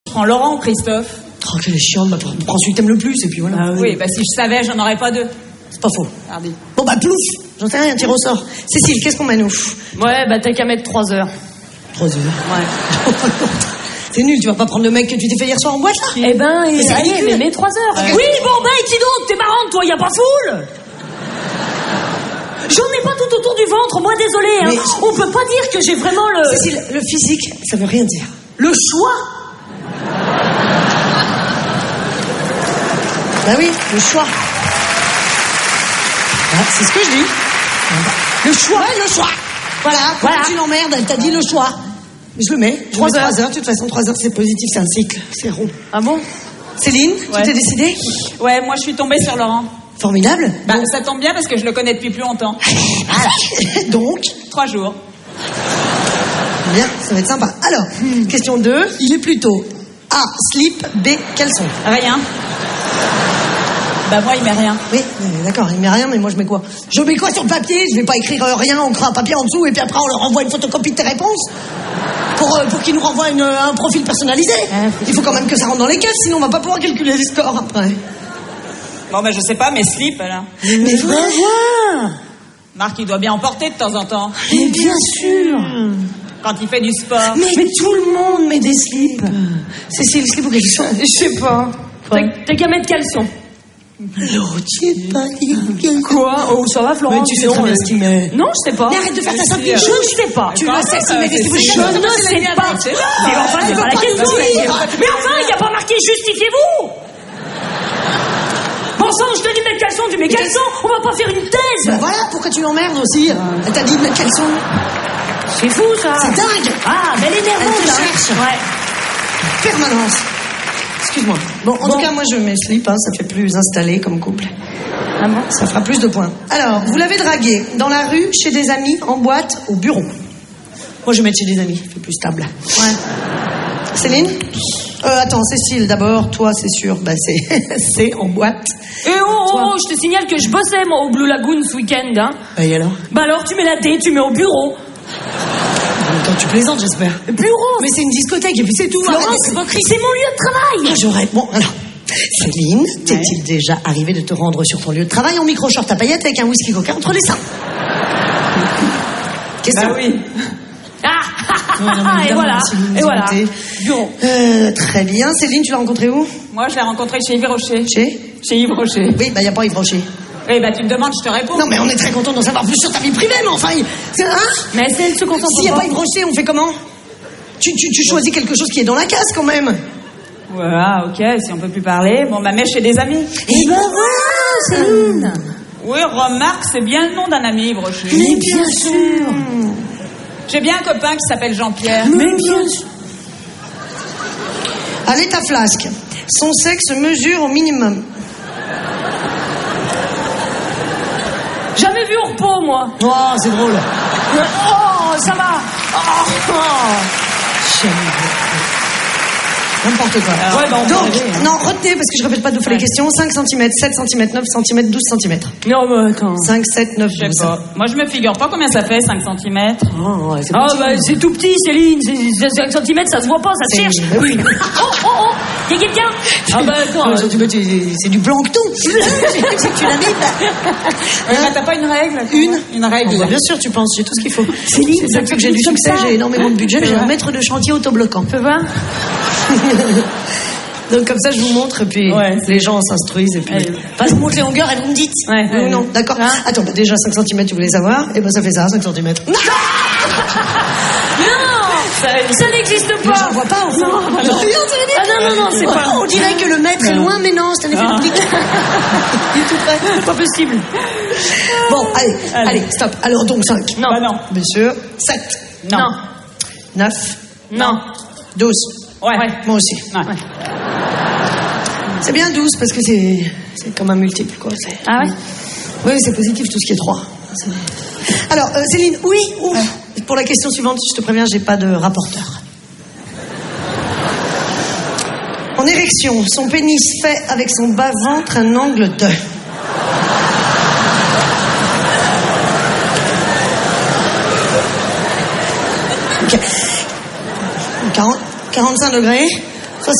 Prends Laurent ou Christophe. Oh, quelle est chiante, prends celui que t'aimes le plus, et puis voilà. Ah oui, bah si je savais, j'en aurais pas deux. C'est pas faux. Regardez. Bon, bah, plouf. J'en sais rien, tire au sort. Cécile, qu'est-ce qu'on met, nous? Ouais, bah t'as qu'à mettre 3 heures. 3 heures. Ouais. C'est nul, tu vas pas prendre le mec que tu t'es fait hier soir en boîte, là? Eh ben, c'est allez, ridicule. mais mets 3 heures. Ouais. Oui, bon, bah, et qui d'autre? T'es marrante, toi, y a pas foule. J'en ai pas tout autour du ventre, moi, désolé, hein. Mais... On peut pas dire que j'ai vraiment le... Cécile, le physique, ça veut rien dire. Le choix. Bah oui, le choix. Ah, c'est ce que je dis. Le choix. Ouais, le choix. Voilà, pourquoi tu l'emmerdes? Elle t'a dit le choix. Je le mets. 3 heures. 3 heures, de toute façon, 3 heures, c'est positif, c'est un cycle. C'est rond. Ah bon? Céline, tu t'es décidée? Ouais, moi je suis tombée sur Laurent. Formidable. Bah, ça tombe bien parce que je le connais depuis plus longtemps. Voilà. Donc 3 jours. Bien, ça va être sympa. Alors, question 2, il est plutôt A, slip, B, caleçon. Rien. Bah moi il met rien. Oui, d'accord, il met rien, mais moi je mets quoi? Je mets quoi sur le papier? Je vais pas écrire rien, on crée un papier en dessous et puis après on leur envoie une photocopie de tes réponses pour qu'ils nous renvoient un profil personnalisé. Il faut quand même que ça rentre dans les caisses, sinon on va pas pouvoir calculer les scores après. Bon bah je sais pas, mais slip alors. Mais voilà. Marc il doit bien en porter de temps en temps. Mais bien sûr. Quand il fait du sport. Mais tout le monde met des slips. Cécile, slip ou caleçon? Je sais pas. T'as qu'à mettre caleçon. Alors, tu es pas dit. Quoi? Oh, ça va, Florent? Mais tu sais très bien ce qu'il met. Non, je sais pas. Mais arrête de faire ta simple. Je ne sais pas. Tu le sais, s'il met des slips. Je ne sais pas. Mais enfin, c'est pas la question. Mais enfin, il n'y a pas marqué justifiez-vous. Bon sang, je te dis mettre caleçon, tu mets caleçon. On va pas faire une thèse. Ben voilà, pourquoi tu l'emmerdes aussi? Elle t'a dit de mettre caleçon. C'est fou, ça. C'est dingue. Ah, mais elle est nerveuse, Elle te là. cherche. Ouais. Permanence. Excuse-moi. Bon, en tout cas, moi, je mets slip, hein, ça fait plus installé comme couple. Ah bon? Ça fera plus de points. Alors, vous l'avez dragué dans la rue, chez des amis, en boîte, au bureau. Moi, je vais mettre chez des amis, c'est plus stable. Ouais. Céline? Attends, Cécile, d'abord, toi, c'est sûr, bah, c'est en boîte. Eh oh, je te signale que je bossais, moi, au Blue Lagoon ce week-end, hein. Et alors? Bah alors, tu mets la D, tu mets au bureau. Quand tu plaisantes, j'espère. Bureau. Mais c'est une discothèque, et puis c'est tout. Florence, c'est mon lieu de travail. Ah, j'aurais... Bon, alors... Céline, t'est-il déjà arrivé de te rendre sur ton lieu de travail en micro-short à paillettes avec un whisky coca entre les seins? Question. Bah oui. Et voilà. Et voilà. Bureau. Très bien. Céline, tu l'as rencontré où? Moi je l'ai rencontré chez Yves Rocher. Chez Yves Rocher. Oui, bah y a pas Yves Rocher. Oui, bah tu me demandes, je te réponds. Non, mais on est très content d'en savoir plus sur ta vie privée, mais enfin... Hein? Mais elle se contente S'il n'y a pas Yves Rocher, on fait comment? Tu choisis quelque chose qui est dans la case, quand même. Voilà, ok, si on peut plus parler. Bon, bah, mets chez des amis. Et ben voilà, Céline. Oui, remarque, c'est bien le nom d'un ami, Yves Rocher. Mais bien sûr. J'ai bien un copain qui s'appelle Jean-Pierre. Mais bien sûr. Allez, ta flasque. Son sexe mesure au minimum. Jamais vu au repos, moi. Oh, c'est drôle. Oh, ça va. Oh. Jamais vu. N'importe quoi. Ouais, bah, donc, non, retenez, parce que je répète pas deux fois les questions. 5 cm, 7 cm, 9 cm, 12 cm. Non, mais attends. 5, 7, 9, 12. Je sais pas. Moi, je me figure pas combien ça fait, 5 cm. Oh, c'est Ah, bah, c'est tout petit, Céline. C'est 5 cm, ça se voit pas, ça se cherche. Oui. Oh. Y a quelqu'un? Ah, bah, attends. C'est du plancton. C'est que tu l'habites. Bah, t'as pas une règle? Une règle. Bien sûr, tu penses, j'ai tout ce qu'il faut. Céline, c'est ça que j'ai du succès, j'ai énormément de budget, j'ai un maître de chantier autobloquant. Tu peux voir? Donc comme ça je vous montre et puis les gens s'instruisent et puis pas se montre les longueurs et vous me dites oui ou non, d'accord. Attends, bah déjà 5 cm tu voulais savoir, et ben ça fait ça, 5 cm. Non, ça n'existe pas. J'en vois pas, enfin. Non, c'est pas. On dirait que le maître est loin, mais non, c'est un effet d'optique. Il est tout près. C'est pas possible. Bon, allez, stop. Alors donc 5. Non. Bah non. Bien sûr. 7. Non. 9. Non. 12. Ouais. Moi aussi. Ouais. C'est bien 12 parce que c'est comme un multiple, quoi. Ah ouais? Oui, c'est positif tout ce qui est 3. Alors, Céline, oui. Pour la question suivante, je te préviens, j'ai pas de rapporteur. En érection, son pénis fait avec son bas-ventre un angle de... 45 degrés.